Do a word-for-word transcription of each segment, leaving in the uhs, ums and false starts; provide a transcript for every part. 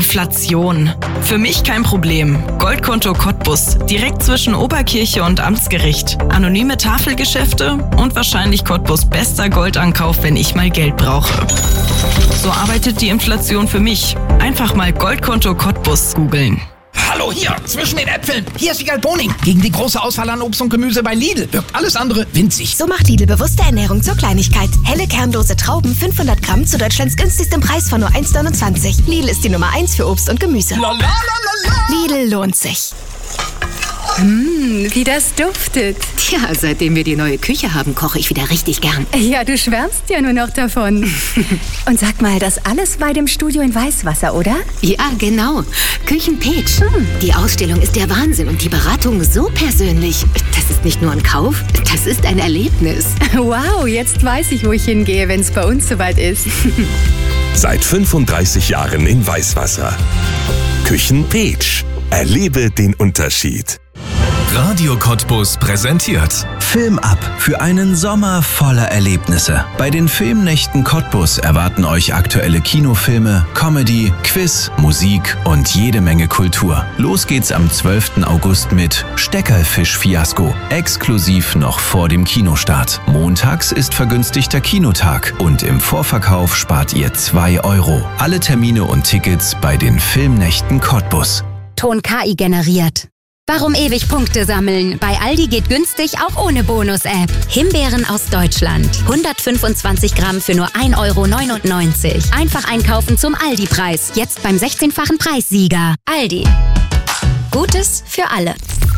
Inflation. Für mich kein Problem. Goldkonto Cottbus, direkt zwischen Oberkirche und Amtsgericht. Anonyme Tafelgeschäfte und wahrscheinlich Cottbus bester Goldankauf, wenn ich mal Geld brauche. So arbeitet die Inflation für mich. Einfach mal Goldkonto Cottbus googeln. Hallo, hier, zwischen den Äpfeln. Hier ist Wiegald Boning. Gegen die große Auswahl an Obst und Gemüse bei Lidl wirkt alles andere winzig. So macht Lidl bewusste Ernährung zur Kleinigkeit. Helle, kernlose Trauben, fünfhundert Gramm zu Deutschlands günstigstem Preis von nur eins neunundzwanzig. Lidl ist die Nummer eins für Obst und Gemüse. La, la, la, la, la. Lidl lohnt sich. Mmh, wie das duftet. Tja, seitdem wir die neue Küche haben, koche ich wieder richtig gern. Ja, du schwärmst ja nur noch davon. Und sag mal, das alles bei dem Studio in Weißwasser, oder? Ja, genau. Küchenpeach. Hm. Die Ausstellung ist der Wahnsinn und die Beratung so persönlich. Das ist nicht nur ein Kauf, das ist ein Erlebnis. Wow, jetzt weiß ich, wo ich hingehe, wenn es bei uns soweit ist. Seit fünfunddreißig Jahren in Weißwasser. Küchenpeach. Erlebe den Unterschied. Radio Cottbus präsentiert Film ab für einen Sommer voller Erlebnisse. Bei den Filmnächten Cottbus erwarten euch aktuelle Kinofilme, Comedy, Quiz, Musik und jede Menge Kultur. Los geht's am zwölften August mit Steckerfisch-Fiasko, exklusiv noch vor dem Kinostart. Montags ist vergünstigter Kinotag und im Vorverkauf spart ihr zwei Euro. Alle Termine und Tickets bei den Filmnächten Cottbus. Ton K I generiert. Warum ewig Punkte sammeln? Bei Aldi geht günstig auch ohne Bonus-App. Himbeeren aus Deutschland. hundertfünfundzwanzig Gramm für nur ein Euro neunundneunzig. Einfach einkaufen zum Aldi-Preis. Jetzt beim sechzehnfachen Preissieger. Aldi. Gutes für alle.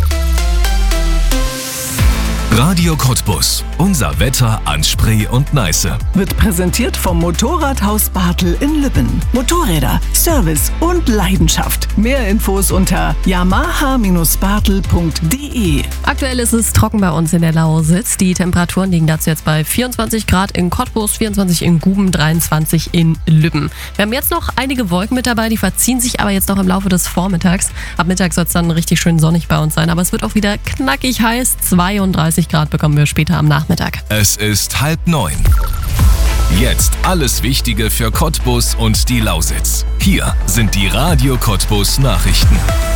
Radio Cottbus. Unser Wetter an Spree und Neiße. Wird präsentiert vom Motorradhaus Bartel in Lübben. Motorräder, Service und Leidenschaft. Mehr Infos unter yamaha bartel punkt de. Aktuell ist es trocken bei uns in der Lausitz. Die Temperaturen liegen dazu jetzt bei vierundzwanzig Grad in Cottbus, vierundzwanzig in Guben, dreiundzwanzig in Lübben. Wir haben jetzt noch einige Wolken mit dabei, die verziehen sich aber jetzt noch im Laufe des Vormittags. Ab Mittag soll es dann richtig schön sonnig bei uns sein, aber es wird auch wieder knackig heiß. zweiunddreißig Grad bekommen wir später am Nachmittag. Es ist halb neun. Jetzt alles Wichtige für Cottbus und die Lausitz. Hier sind die Radio Cottbus Nachrichten.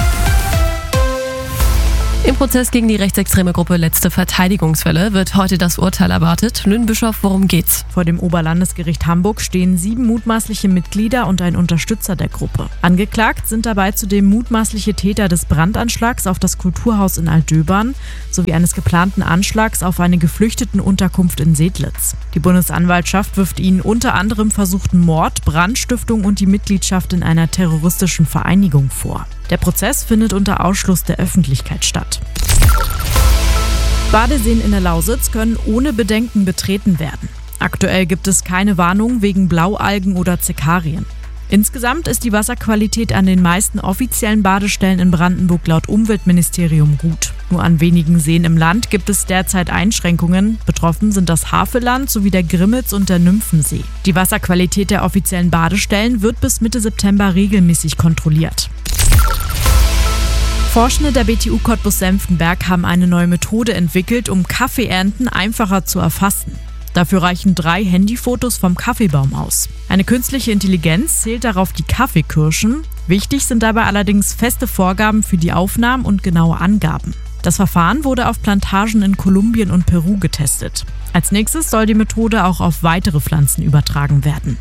Im Prozess gegen die rechtsextreme Gruppe Letzte Verteidigungswelle wird heute das Urteil erwartet. Lynn Bischof, worum geht's? Vor dem Oberlandesgericht Hamburg stehen sieben mutmaßliche Mitglieder und ein Unterstützer der Gruppe. Angeklagt sind dabei zudem mutmaßliche Täter des Brandanschlags auf das Kulturhaus in Altdöbern sowie eines geplanten Anschlags auf eine Geflüchtetenunterkunft in Sedlitz. Die Bundesanwaltschaft wirft ihnen unter anderem versuchten Mord, Brandstiftung und die Mitgliedschaft in einer terroristischen Vereinigung vor. Der Prozess findet unter Ausschluss der Öffentlichkeit statt. Badeseen in der Lausitz können ohne Bedenken betreten werden. Aktuell gibt es keine Warnung wegen Blaualgen oder Zekarien. Insgesamt ist die Wasserqualität an den meisten offiziellen Badestellen in Brandenburg laut Umweltministerium gut. Nur an wenigen Seen im Land gibt es derzeit Einschränkungen. Betroffen sind das Havelland sowie der Grimmitz und der Nymphensee. Die Wasserqualität der offiziellen Badestellen wird bis Mitte September regelmäßig kontrolliert. Forschende der B T U Cottbus-Senftenberg haben eine neue Methode entwickelt, um Kaffeeernten einfacher zu erfassen. Dafür reichen drei Handyfotos vom Kaffeebaum aus. Eine künstliche Intelligenz zählt darauf die Kaffeekirschen. Wichtig sind dabei allerdings feste Vorgaben für die Aufnahmen und genaue Angaben. Das Verfahren wurde auf Plantagen in Kolumbien und Peru getestet. Als nächstes soll die Methode auch auf weitere Pflanzen übertragen werden.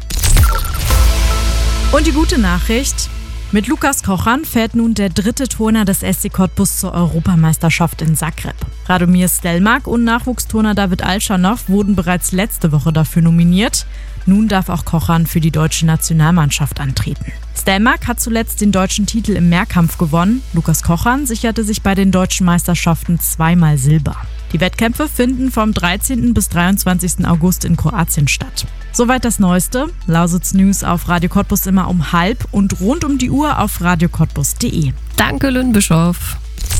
Und die gute Nachricht: Mit Lukas Kochan fährt nun der dritte Turner des S C Cottbus zur Europameisterschaft in Zagreb. Radomir Stelmach und Nachwuchsturner David Alschanow wurden bereits letzte Woche dafür nominiert. Nun darf auch Kochan für die deutsche Nationalmannschaft antreten. Stelmach hat zuletzt den deutschen Titel im Mehrkampf gewonnen. Lukas Kochan sicherte sich bei den deutschen Meisterschaften zweimal Silber. Die Wettkämpfe finden vom dreizehnten bis dreiundzwanzigsten August in Kroatien statt. Soweit das Neueste. Lausitz News auf Radio Cottbus immer um halb und rund um die Uhr auf radio cottbus punkt de. Danke, Lynn Bischof.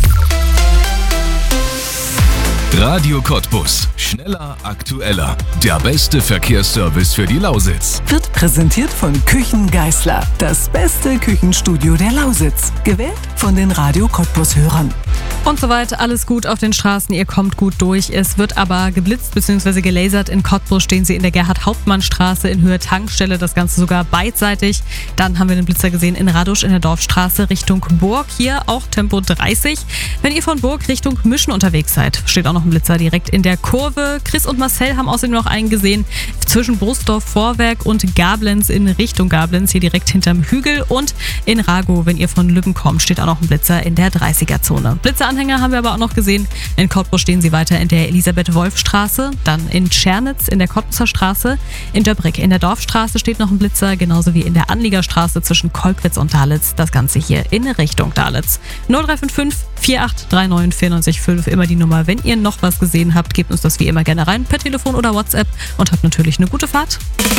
Radio Cottbus. Schneller, aktueller. Der beste Verkehrsservice für die Lausitz. Wird präsentiert von Küchen Geißler. Das beste Küchenstudio der Lausitz. Gewählt von den Radio Cottbus-Hörern. Und soweit alles gut auf den Straßen, ihr kommt gut durch. Es wird aber geblitzt bzw. gelasert. In Cottbus stehen sie in der Gerhard-Hauptmann-Straße in Höhe Tankstelle, das Ganze sogar beidseitig. Dann haben wir den Blitzer gesehen in Radusch in der Dorfstraße Richtung Burg. Hier auch Tempo dreißig. Wenn ihr von Burg Richtung Mischen unterwegs seid, steht auch noch ein Blitzer direkt in der Kurve. Chris und Marcel haben außerdem noch einen gesehen zwischen Brosdorf Vorwerk und Gablenz in Richtung Gablenz, hier direkt hinterm Hügel. Und in Ragow, wenn ihr von Lübben kommt, steht auch noch ein Blitzer in der dreißiger-Zone. Blitzeranhänger haben wir aber auch noch gesehen. In Cottbus stehen sie weiter in der Elisabeth-Wolf-Straße, dann in Tschernitz in der Cottbuser Straße. In Döbrick in der Dorfstraße steht noch ein Blitzer, genauso wie in der Anliegerstraße zwischen Kolkwitz und Dalitz. Das Ganze hier in Richtung Dalitz. null drei fünf fünf, vier acht drei neun, vier neun fünf, immer die Nummer. Wenn ihr noch was gesehen habt, gebt uns das wie immer gerne rein per Telefon oder WhatsApp und habt natürlich eine gute Fahrt.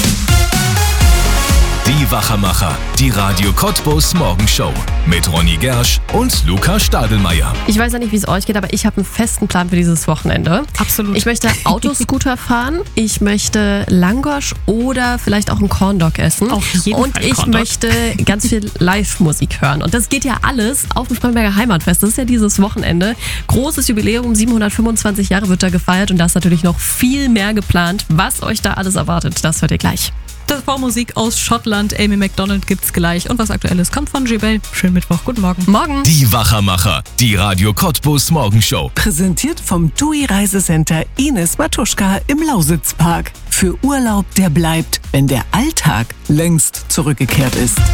Die Wachermacher, die Radio Cottbus Morgenshow mit Ronny Gersch und Luca Stadelmeier. Ich weiß ja nicht, wie es euch geht, aber ich habe einen festen Plan für dieses Wochenende. Absolut. Ich möchte Autoscooter fahren, ich möchte Langosch oder vielleicht auch einen Corndog essen. Auf jeden und Fall ich Corndog. möchte ganz viel Live-Musik hören. Und das geht ja alles auf dem Spremberger Heimatfest. Das ist ja dieses Wochenende. Großes Jubiläum, siebenhundertfünfundzwanzig Jahre wird da gefeiert und da ist natürlich noch viel mehr geplant. Was euch da alles erwartet, das hört ihr gleich. Das Vormusik aus Schottland, Amy MacDonald gibt's gleich. Und was Aktuelles kommt von J-Bell. Schönen Mittwoch, guten Morgen. Morgen. Die Wachermacher, die Radio Cottbus Morgenshow. Präsentiert vom T U I Reisecenter Ines Matuschka im Lausitzpark. Für Urlaub, der bleibt, wenn der Alltag längst zurückgekehrt ist.